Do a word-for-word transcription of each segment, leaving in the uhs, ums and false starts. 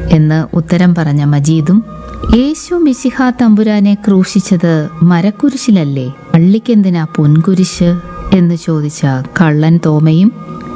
എന്ന് ഉത്തരം പറഞ്ഞ മജീദും, യേശു മിശിഹ തമ്പുരാനെ ക്രൂശിച്ചത് മരക്കുരിശിലല്ലേ, പള്ളിക്കെന്തിനാ പൊൻകുരിശ് എന്ന് ചോദിച്ച കള്ളൻ തോമയും,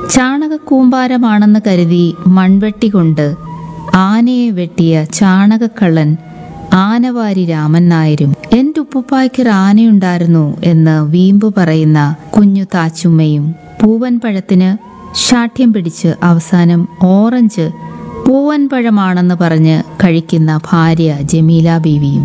ചാണകക്കൂമ്പാരമാണെന്ന് കരുതി മൺവെട്ടി കൊണ്ട് ആനയെ വെട്ടിയ ചാണകക്കള്ളൻ ആനവാരി രാമൻ നായരും, എൻ്റെ ഉപ്പുപ്പായ്ക്കൊരു ആനയുണ്ടായിരുന്നു എന്ന് വീമ്പ് പറയുന്ന കുഞ്ഞു താച്ചുമ്മയും, പൂവൻ പഴത്തിന് ശാഠ്യം പിടിച്ച് അവസാനം ഓറഞ്ച് പൂവൻ പഴമാണെന്ന് പറഞ്ഞ് കഴിക്കുന്ന ഭാര്യ ജമീല ബീവിയും,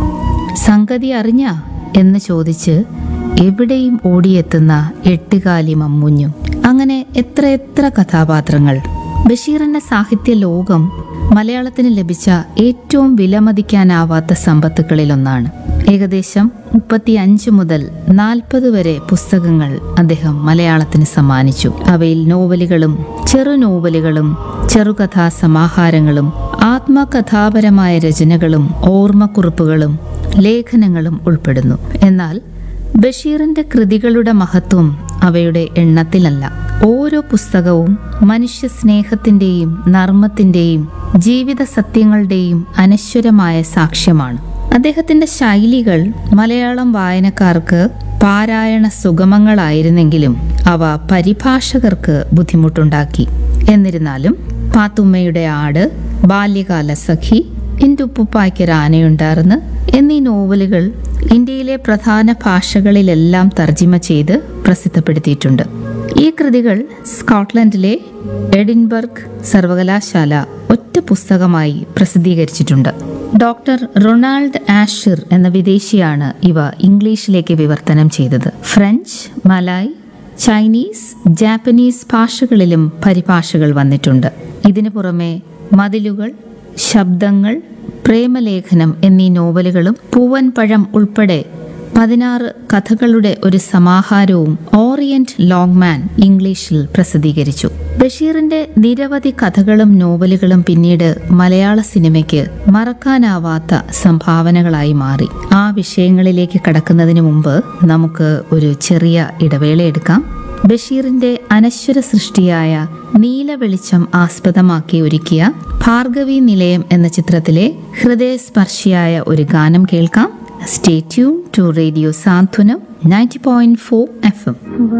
സംഗതി അറിഞ്ഞ എന്ന് ചോദിച്ച് എവിടെയും ഓടിയെത്തുന്ന എട്ടുകാലി മമ്മൂഞ്ഞും. അങ്ങനെ എത്ര എത്ര കഥാപാത്രങ്ങൾ. ബഷീറിന്റെ സാഹിത്യ ലോകം മലയാളത്തിന് ലഭിച്ച ഏറ്റവും വിലമതിക്കാനാവാത്ത സമ്പത്തുകളിലൊന്നാണ്. ഏകദേശം മുപ്പത്തി അഞ്ച് മുതൽ നാൽപ്പത് വരെ പുസ്തകങ്ങൾ അദ്ദേഹം മലയാളത്തിന് സമ്മാനിച്ചു. അവയിൽ നോവലുകളും ചെറു നോവലുകളും ചെറുകഥാ സമാഹാരങ്ങളും ആത്മകഥാപരമായ രചനകളും ഓർമ്മക്കുറിപ്പുകളും ലേഖനങ്ങളും ഉൾപ്പെടുന്നു. എന്നാൽ ബഷീറിന്റെ കൃതികളുടെ മഹത്വം അവയുടെ എണ്ണത്തിലല്ല. ഓരോ പുസ്തകവും മനുഷ്യ സ്നേഹത്തിന്റെയും നർമ്മത്തിന്റെയും ജീവിത സത്യങ്ങളുടെയും അനശ്വരമായ സാക്ഷ്യമാണ്. അദ്ദേഹത്തിന്റെ ശൈലികൾ മലയാളം വായനക്കാർക്ക് പാരായണ സുഗമങ്ങളായിരുന്നെങ്കിലും അവ പരിഭാഷകർക്ക് ബുദ്ധിമുട്ടുണ്ടാക്കി. എന്നിരുന്നാലും പാത്തുമ്മയുടെ ആട്, ബാല്യകാല സഖി, എൻ്റെ ഉപ്പുപ്പായ്ക്കൊരു ആനയുണ്ടാർന്ന് എന്നീ നോവലുകൾ ഇന്ത്യയിലെ പ്രധാന ഭാഷകളിലെല്ലാം തർജിമ ചെയ്ത് പ്രസിദ്ധപ്പെടുത്തിയിട്ടുണ്ട്. ഈ കൃതികൾ സ്കോട്ട്ലൻഡിലെ എഡിൻബർഗ് സർവകലാശാല ഒറ്റ പുസ്തകമായി പ്രസിദ്ധീകരിച്ചിട്ടുണ്ട്. ഡോക്ടർ റൊണാൾഡ് ആഷിർ എന്ന വിദേശിയാണ് ഇവ ഇംഗ്ലീഷിലേക്ക് വിവർത്തനം ചെയ്തത്. ഫ്രഞ്ച്, മലായ്, ചൈനീസ്, ജാപ്പനീസ് ഭാഷകളിലും പരിഭാഷകൾ വന്നിട്ടുണ്ട്. ഇതിനു പുറമെ മതിലുകൾ, ശബ്ദങ്ങൾ, പ്രേമലേഖനം എന്നീ നോവലുകളും പൂവൻ പഴം ഉൾപ്പെടെ പതിനാറ് കഥകളുടെ ഒരു സമാഹാരവും ഓറിയന്റ് ലോങ്മാൻ ഇംഗ്ലീഷിൽ പ്രസിദ്ധീകരിച്ചു. ബഷീറിന്റെ നിരവധി കഥകളും നോവലുകളും പിന്നീട് മലയാള സിനിമയ്ക്ക് മറക്കാനാവാത്ത സംഭാവനകളായി മാറി. ആ വിഷയങ്ങളിലേക്ക് കടക്കുന്നതിന് മുമ്പ് നമുക്ക് ഒരു ചെറിയ ഇടവേള എടുക്കാം. ബഷീറിന്റെ അനശ്വര സൃഷ്ടിയായ നീലവെളിച്ചം ആസ്പദമാക്കി ഒരുക്കിയ ഭാർഗവി നിലയം എന്ന ചിത്രത്തിലെ ഹൃദയസ്പർശിയായ ഒരു ഗാനം കേൾക്കാം. Stay tuned to Radio Santhanam ninety point four F M.